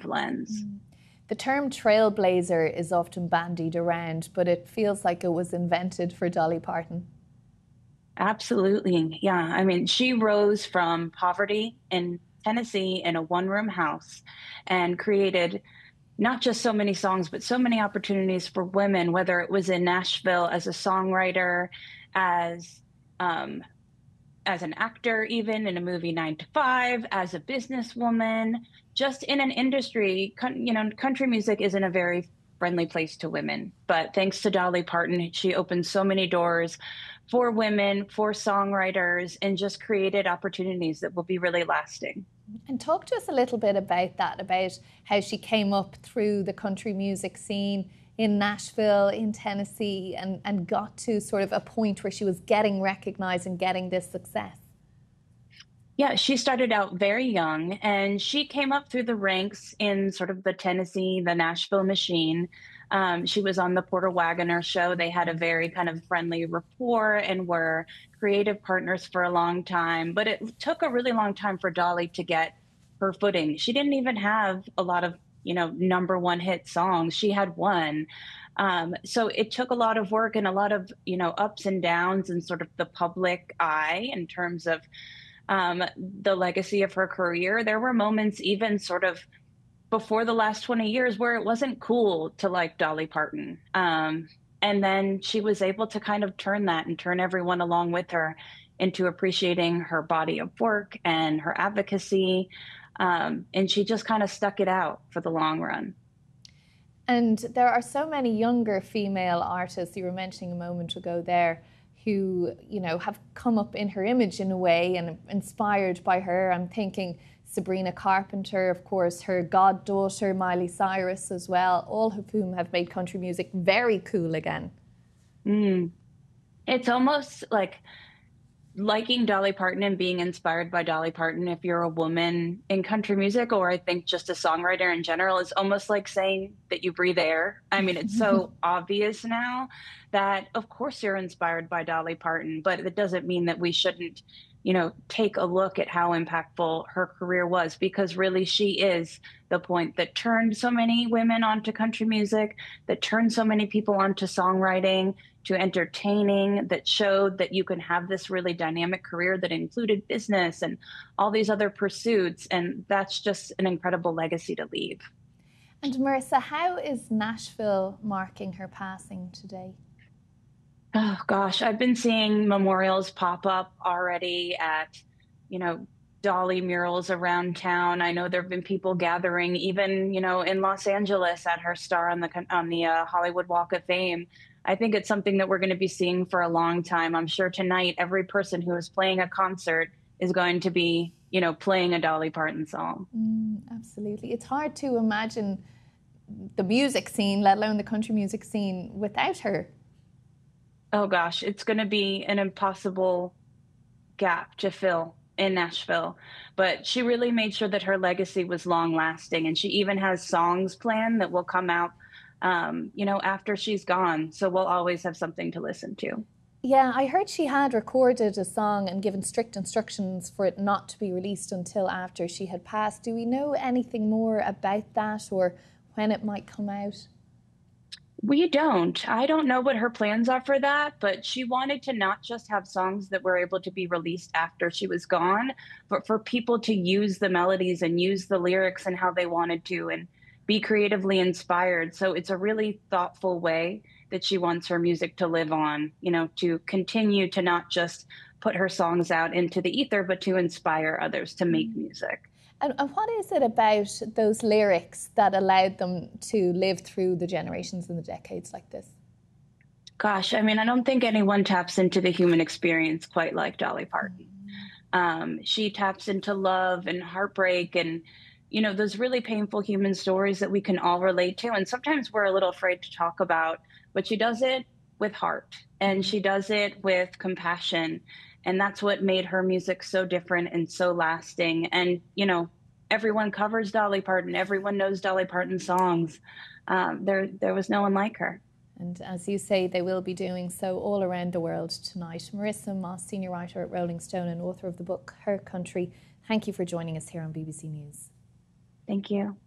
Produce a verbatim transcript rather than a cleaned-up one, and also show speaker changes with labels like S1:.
S1: lens.
S2: Mm. The term trailblazer is often bandied around, but it feels like it was invented for Dolly Parton.
S1: Absolutely. Yeah. I mean, she rose from poverty in Tennessee in a one room house and created not just so many songs, but so many opportunities for women, whether it was in Nashville as a songwriter, as um, as an actor, even in a movie Nine to Five, as a businesswoman, just in an industry. You know, country music isn't a very friendly place to women, but thanks to Dolly Parton, she opened so many doors for women, for songwriters, and just created opportunities that will be really lasting.
S2: And talk to us a little bit about that, about how she came up through the country music scene in Nashville, in Tennessee, and, and got to sort of a point where she was getting recognized and getting this success.
S1: Yeah, she started out very young and she came up through the ranks in sort of the Tennessee, the Nashville machine. Um, she was on the Porter Wagoner show. They had a very kind of friendly rapport and were creative partners for a long time. But it took a really long time for Dolly to get her footing. She didn't even have a lot of, you know, number one hit songs. She had one. Um, so it took a lot of work and a lot of, you know, ups and downs and sort of the public eye in terms of um, the legacy of her career. There were moments, even sort of before the last twenty years, where it wasn't cool to like Dolly Parton. Um, and then she was able to kind of turn that and turn everyone along with her into appreciating her body of work and her advocacy. Um, and she just kind of stuck it out for the long run.
S2: And there are so many younger female artists, you were mentioning a moment ago there, who, you know, have come up in her image in a way and inspired by her. I'm thinking Sabrina Carpenter, of course, her goddaughter Miley Cyrus as well, all of whom have made country music very cool again.
S1: Mm. It's almost like liking Dolly Parton and being inspired by Dolly Parton, if you're a woman in country music, or I think just a songwriter in general, is almost like saying that you breathe air. I mean, it's so obvious now that, of course, you're inspired by Dolly Parton, but it doesn't mean that we shouldn't, you know, take a look at how impactful her career was, because really she is the point that turned so many women onto country music, that turned so many people onto songwriting, to entertaining, that showed that you can have this really dynamic career that included business and all these other pursuits. And that's just an incredible legacy to leave.
S2: And Marissa, how is Nashville marking her passing today?
S1: Oh gosh, I've been seeing memorials pop up already at, you know, Dolly murals around town. I know there have been people gathering, even, you know, in Los Angeles at her star on the on the uh, Hollywood Walk of Fame. I think it's something that we're going to be seeing for a long time. I'm sure tonight every person who is playing a concert is going to be, you know, playing a Dolly Parton song.
S2: Mm, absolutely. It's hard to imagine the music scene, let alone the country music scene, without her.
S1: Oh gosh, it's going to be an impossible gap to fill in Nashville. But she really made sure that her legacy was long lasting. And she even has songs planned that will come out, um, you know, after she's gone. So we'll always have something to listen to.
S2: Yeah, I heard she had recorded a song and given strict instructions for it not to be released until after she had passed. Do we know anything more about that or when it might come out?
S1: We don't. I don't know what her plans are for that, but she wanted to not just have songs that were able to be released after she was gone, but for people to use the melodies and use the lyrics and how they wanted to and be creatively inspired. So it's a really thoughtful way that she wants her music to live on, you know, to continue to not just put her songs out into the ether, but to inspire others to make music.
S2: And, and what is it about those lyrics that allowed them to live through the generations and the decades like this?
S1: Gosh, I mean, I don't think anyone taps into the human experience quite like Dolly Parton. Um, she taps into love and heartbreak and, you know, those really painful human stories that we can all relate to. And sometimes we're a little afraid to talk about, but she does it with heart and she does it with compassion. And that's what made her music so different and so lasting. And, you know, everyone covers Dolly Parton. Everyone knows Dolly Parton songs. Um, there, there was no one like her.
S2: And as you say, they will be doing so all around the world tonight. Marissa Moss, senior writer at Rolling Stone and author of the book Her Country, thank you for joining us here on B B C News.
S1: Thank you.